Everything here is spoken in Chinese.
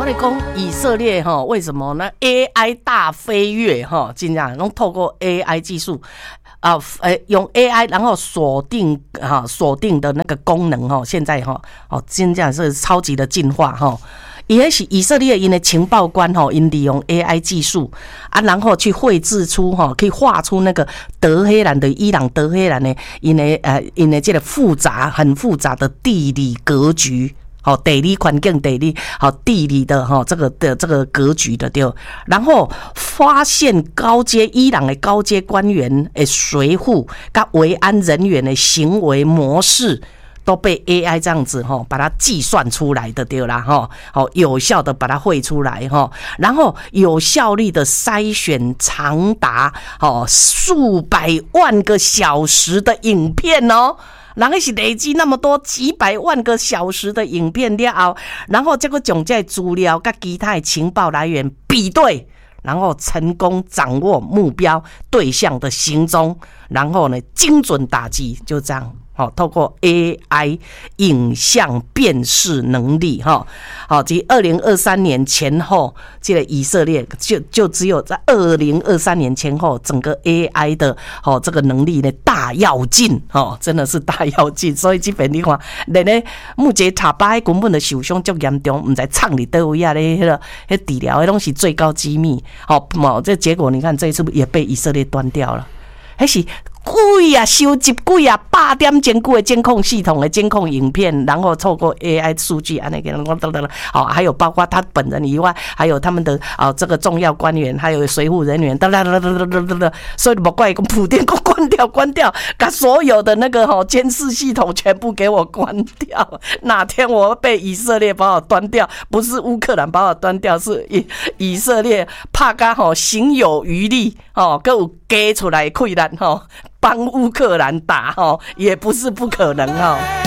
我跟你讲，以色列为什么呢 ？AI 大飞跃真的拢透过 AI 技术用 AI 然后锁定的那个功能现在真的是超级的进化也是以色列因的情报官因利用 AI 技术然后去绘制出可以画出那个德黑兰的伊朗德黑兰的因的这个很复杂的地理格局。地理环境、地理的这个格局的对，然后发现伊朗的高阶官员的随扈跟维安人员的行为模式。都被 AI 这样子把它计算出来的对啦有效的把它绘出来然后有效率的筛选长达数百万个小时的影片然后是累积那么多几百万个小时的影片了后，然后这个将这资料跟其他的情报来源比对。然后成功掌握目标对象的行踪，然后呢精准打击，就这样。透过 AI 影像辨识能力即2023年前后，这个以色列就只有在2023年前后，整个 AI 的这个能力呢大跃进真的是大跃进。所以这边你看，连呢目前塔巴根本的受伤足严重，唔知藏伫倒位啊咧，那治疗的东西最高机密这结果你看这一次也被以色列端掉了，那是。收集8点前久的监控系统的监控影片，然后透过 AI 数据还有包括他本人以外，还有他们的这个重要官员，还有随扈人员，所以不怪普丁给我关掉，把所有的那个监视系统全部给我关掉。哪天我被以色列把我端掉，不是乌克兰把我端掉，是以色列怕他行有余力还有加出来溃烂帮乌克兰打也不是不可能